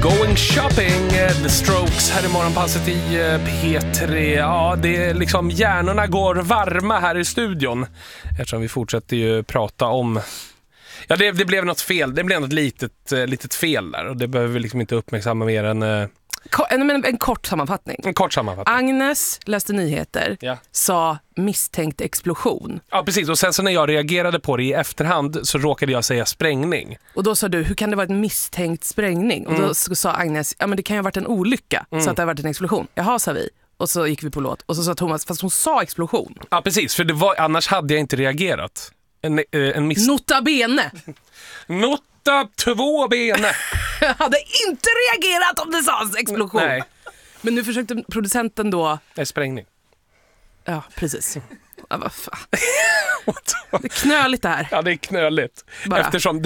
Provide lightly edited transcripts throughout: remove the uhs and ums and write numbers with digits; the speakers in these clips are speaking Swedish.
Going shopping, The Strokes här i morgonpasset i P3. Ja, det är liksom hjärnorna går varma här i studion. Eftersom vi fortsätter ju prata om... Ja, det blev något fel. Det blev något litet fel där. Och det behöver vi liksom inte uppmärksamma mer än... En kort sammanfattning. En kort sammanfattning. Agnes läste nyheter, sa misstänkt explosion. Ja, precis. Och sen så när jag reagerade på det i efterhand så råkade jag säga sprängning. Och då sa du, hur kan det vara en misstänkt sprängning? Och då sa Agnes, ja men det kan ju ha varit en olycka så att det har varit en explosion. Jaha, sa vi. Och så gick vi på låt. Och så sa Thomas, fast hon sa explosion. Ja, precis. För annars hade jag inte reagerat. Nota bene. Nota 2 bene. Jag hade inte reagerat om det sades explosion. Nej. Men nu försökte producenten då... Nej, sprängning. Ja, precis. Ja, vad fan. Det är knöligt det här. Ja, det är knöligt. Bara. Eftersom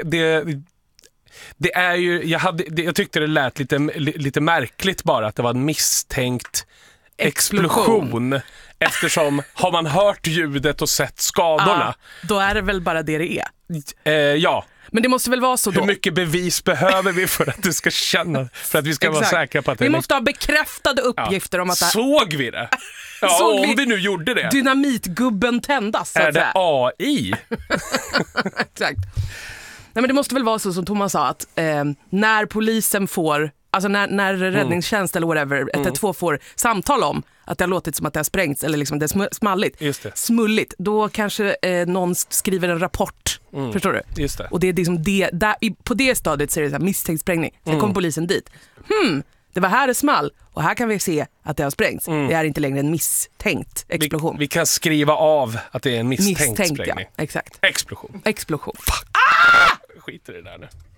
det är ju... Jag tyckte det lät lite märkligt bara att det var en misstänkt explosion. Eftersom har man hört ljudet och sett skadorna. Då är det väl bara det är. Ja. Men det måste väl vara så då. Hur mycket bevis behöver vi för att du ska känna, för att vi ska vara säkra på att det vi måste ha bekräftade uppgifter om att det... Såg vi det? Ja, såg om vi nu gjorde det. Dynamitgubben tändas, så är att det säga. AI? Exakt. Nej, men det måste väl vara så som Thomas sa att när polisen får, alltså när räddningstjänst eller whatever, 112 får samtal om att det har låtit som att det har sprängts eller liksom det är smalligt, smulligt, då kanske någon skriver en rapport. Förstår du? Just det. Och det är liksom på det stadiet så är det så här, misstänkt sprängning. Sen kommer polisen dit. Det var här det small och här kan vi se att det har sprängts. Det är inte längre en misstänkt explosion. Vi kan skriva av att det är en misstänkt sprängning. Ja, exakt. Explosion. Fuck. Skit i det där nu.